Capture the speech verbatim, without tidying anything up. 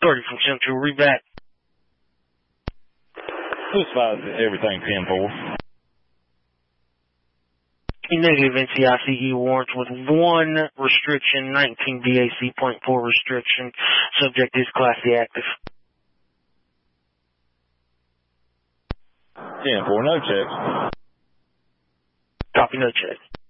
thirty from Central, read back. This five, everything ten four. Negative N C I C E warrants with one restriction, nineteen B A C point four restriction. Subject is Class C active. ten four, no check. Copy, no check.